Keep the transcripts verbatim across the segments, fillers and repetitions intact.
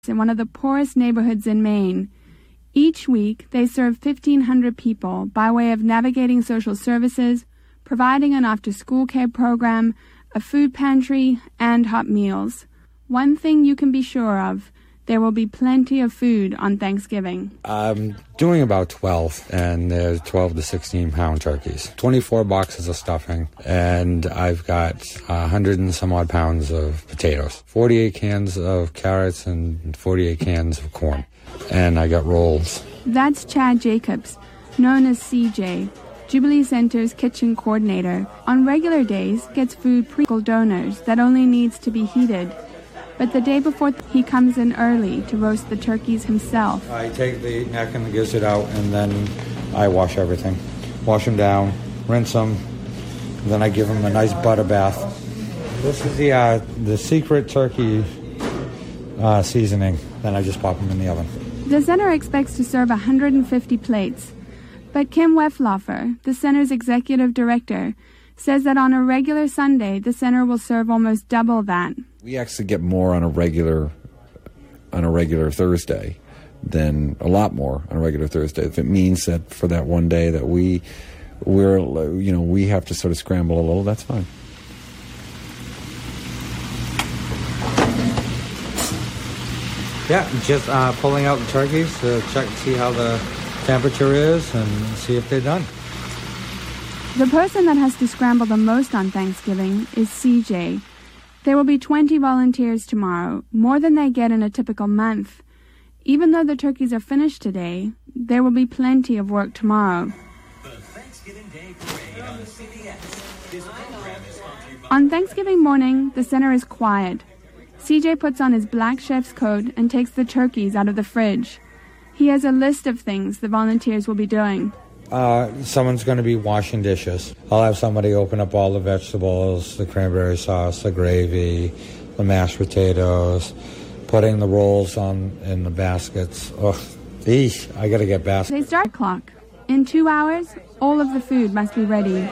in one of the poorest neighborhoods in Maine. Each week, they serve fifteen hundred people by way of navigating social services, providing an after-school care program, a food pantry, and hot meals. One thing you can be sure of, there will be plenty of food on Thanksgiving. I'm doing about twelve, and there's twelve to sixteen pound turkeys. twenty-four boxes of stuffing, and I've got one hundred and some odd pounds of potatoes. forty-eight cans of carrots and forty-eight cans of corn. And I got rolls. That's Chad Jacobs, known as C J, Jubilee Center's kitchen coordinator. On regular days, gets food pre-cooked donors that only needs to be heated. But the day before, he comes in early to roast the turkeys himself. I take the neck and the gizzard out, and then I wash everything. Wash them down, rinse them, then I give them a nice butter bath. This is the uh, the secret turkey uh, seasoning. Then I just pop them in the oven. The center expects to serve one hundred fifty plates. But Kim Wefloffer, the center's executive director, says that on a regular Sunday, the center will serve almost double that. We actually get more on a regular on a regular Thursday than a lot more on a regular Thursday. If it means that for that one day that we we're you know we have to sort of scramble a little, that's fine. Yeah, just uh, pulling out the turkeys to check to see how the temperature is and see if they're done. The person that has to scramble the most on Thanksgiving is C J. There will be twenty volunteers tomorrow, more than they get in a typical month. Even though the turkeys are finished today, there will be plenty of work tomorrow. The Thanksgiving Day Parade on C B S. This program is sponsored by... On Thanksgiving morning, the center is quiet. C J puts on his black chef's coat and takes the turkeys out of the fridge. He has a list of things the volunteers will be doing. Uh, someone's going to be washing dishes. I'll have somebody open up all the vegetables, the cranberry sauce, the gravy, the mashed potatoes, putting the rolls on in the baskets. Ugh, eesh, I got to get baskets. They start clock. In two hours, all of the food must be ready.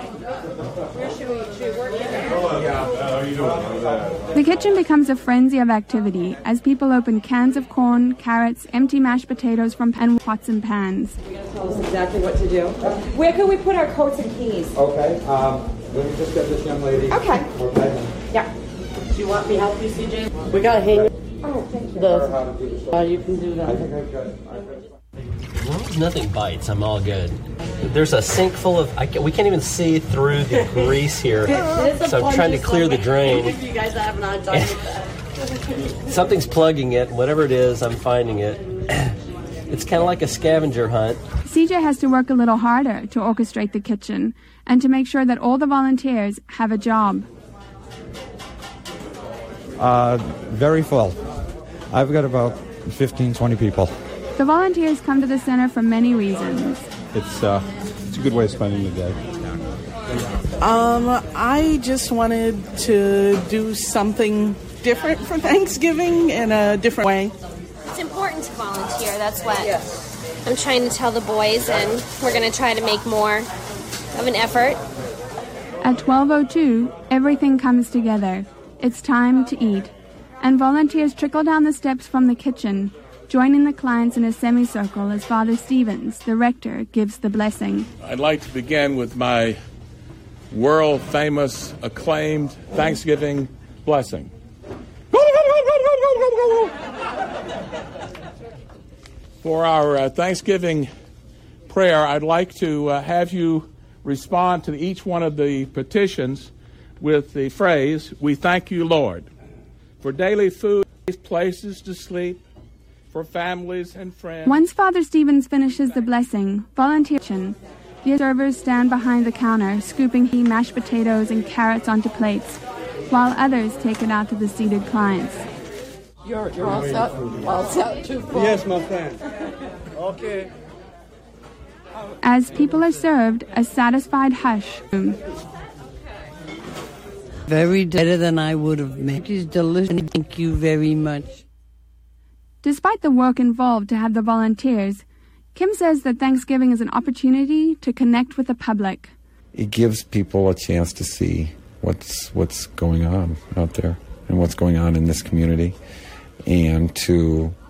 The kitchen becomes a frenzy of activity as people open cans of corn, carrots, empty mashed potatoes from and pots and pans. You're going to tell us exactly what to do. Where can we put our coats and keys? Okay, um, let me just get this young lady. Okay. Okay. Yeah. Do you want me to help you, C J? We got to hang Oh, thank you. the... Uh, you can do that. I think I got it. As long as nothing bites, I'm all good. There's a sink full of... I can, we can't even see through the grease here, so I'm trying to clear the drain. If you guys have not done that. Something's plugging it. Whatever it is, I'm finding it. It's kind of like a scavenger hunt. C J has to work a little harder to orchestrate the kitchen and to make sure that all the volunteers have a job. Uh, very full. I've got about fifteen, twenty people. The volunteers come to the center for many reasons. It's uh, it's a good way of spending the day. Um, I just wanted to do something different for Thanksgiving in a different way. It's important to volunteer. That's what I'm trying to tell the boys, and we're going to try to make more of an effort. At twelve oh two, everything comes together. It's time to eat. And volunteers trickle down the steps from the kitchen, joining the clients in a semicircle as Father Stevens, the rector, gives the blessing. I'd like to begin with my world-famous, acclaimed Thanksgiving blessing. For our uh, Thanksgiving prayer, I'd like to uh, have you respond to each one of the petitions with the phrase, "We thank you, Lord, for daily food, places to sleep, for families and friends." Once Father Stevens finishes the blessing, volunteers, the servers stand behind the counter, scooping mashed potatoes and carrots onto plates, while others take it out to the seated clients. You're, you're all set? All set to full? Yes, my friend. Okay. As people are served, a satisfied hush. Very better than I would have made. It is delicious. Thank you very much. Despite the work involved to have the volunteers, Kim says that Thanksgiving is an opportunity to connect with the public. It gives people a chance to see what's what's going on out there and what's going on in this community. and to